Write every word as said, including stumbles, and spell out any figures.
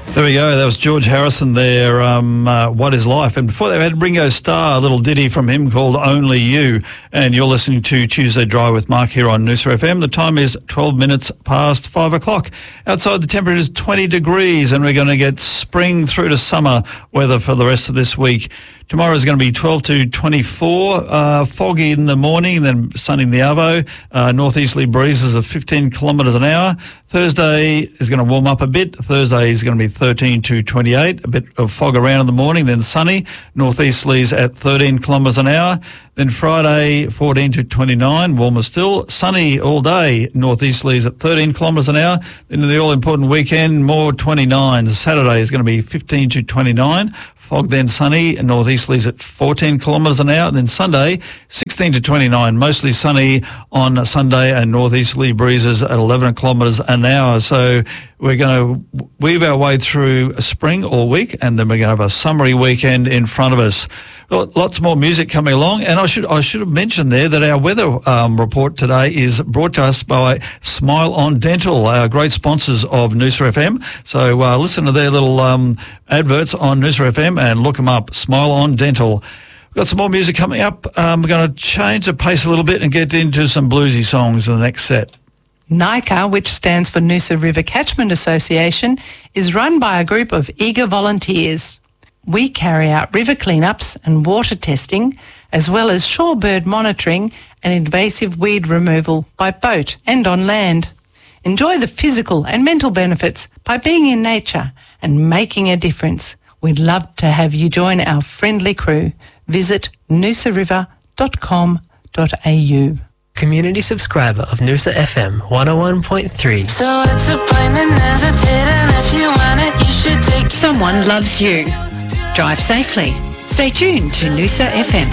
There we go. That was George Harrison there, um, uh, What Is Life? And before that, we had Ringo Starr, a little ditty from him called Only You. And you're listening to Tuesday Drive with Mark here on Noosa F M. The time is twelve minutes past five o'clock. Outside the temperature is twenty degrees and we're going to get spring through to summer weather for the rest of this week. Tomorrow is going to be twelve to twenty-four, uh, foggy in the morning, then sunny in the arvo, uh, northeasterly breezes of fifteen kilometres an hour. Thursday is going to warm up a bit. Thursday is going to be thirteen to twenty-eight, a bit of fog around in the morning, then sunny, northeasterlies at thirteen kilometres an hour. Then Friday, fourteen to twenty-nine, warmer still, sunny all day, northeasterlies at thirteen kilometres an hour. Then the all-important weekend, more twenty-nines. Saturday is going to be fifteen to twenty-nine. Fog, then sunny, and northeasterlies at fourteen kilometres an hour. And then Sunday, sixteen to twenty-nine, mostly sunny on Sunday and northeasterly breezes at eleven kilometres an hour. So we're going to weave our way through spring all week, and then we're going to have a summery weekend in front of us. Lots more music coming along, and I should I should have mentioned there that our weather um, report today is brought to us by Smile On Dental, our great sponsors of Noosa F M. So uh, listen to their little um, adverts on Noosa F M and look them up, Smile On Dental. We've got some more music coming up. Um, we're going to change the pace a little bit and get into some bluesy songs in the next set. NICA, which stands for Noosa River Catchment Association, is run by a group of eager volunteers. We carry out river cleanups and water testing, as well as shorebird monitoring and invasive weed removal by boat and on land. Enjoy the physical and mental benefits by being in nature and making a difference. We'd love to have you join our friendly crew. Visit noosa river dot com dot a u. Community subscriber of Noosa F M one oh one point three. So it's a point in hesitating. If you want it, you should take it. Someone loves you. Drive safely. Stay tuned to Noosa F M.